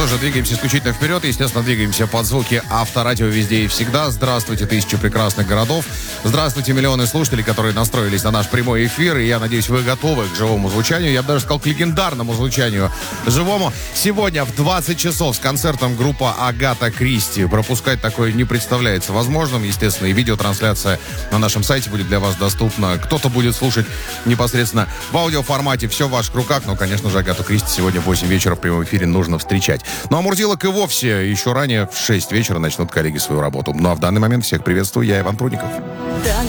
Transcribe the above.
что же, двигаемся исключительно вперед. Естественно, двигаемся под звуки Авторадио везде и всегда. Здравствуйте, тысячи прекрасных городов. Здравствуйте, миллионы слушателей, которые настроились на наш прямой эфир. И я надеюсь, вы готовы к живому звучанию. Я бы даже сказал, к легендарному звучанию живому. Сегодня в 20 часов с концертом группа Агата Кристи. Пропускать такое не представляется возможным. Естественно, и видеотрансляция на нашем сайте будет для вас доступна. Кто-то будет слушать непосредственно в аудиоформате. Все в ваших руках. Но, конечно же, Агату Кристи сегодня в 8 вечера в прямом эфире нужно встречать. Ну а Мурзилок и вовсе еще ранее в 6 вечера начнут коллеги свою работу. Ну а в данный момент всех приветствую. Я Иван Прудников.